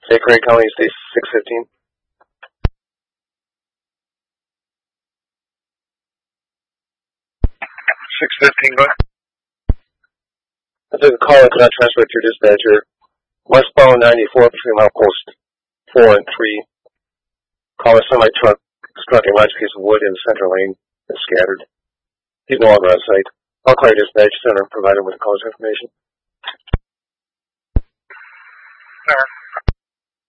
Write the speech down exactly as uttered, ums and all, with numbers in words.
Saint Croix County, state six fifteen. six fifteen, go ahead. I took a call and could not transfer it through dispatcher. Westbound ninety-four between milepost four and three. Call a semi-truck struck a large piece of wood in the center lane and scattered. He's no longer on site. I'll call your dispatch center and provide him with the caller's information. All right.